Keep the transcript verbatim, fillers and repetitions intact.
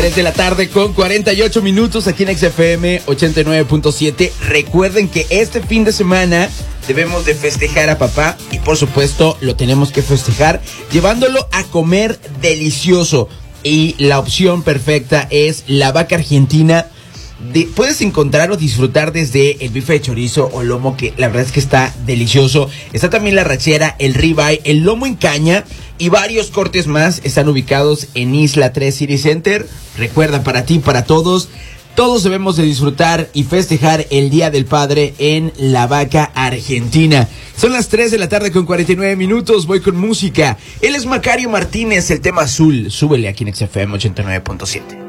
tres de la tarde con cuarenta y ocho minutos aquí en X F M ochenta y nueve punto siete. Recuerden que este fin de semana debemos de festejar a papá y por supuesto lo tenemos que festejar llevándolo a comer delicioso. Y la opción perfecta es La Vaca Argentina. De, puedes encontrar o disfrutar desde el bife de chorizo o lomo, que la verdad es que está delicioso. Está también la rachera, el ribeye, el lomo en caña y varios cortes más. Están ubicados en Isla tres City Center. Recuerda, para ti, para todos, todos debemos de disfrutar y festejar el Día del Padre en La Vaca Argentina. Son las tres de la tarde con cuarenta y nueve minutos. Voy con música. Él es Macario Martínez, el tema Azul. Súbele aquí en X F M ochenta y nueve punto siete.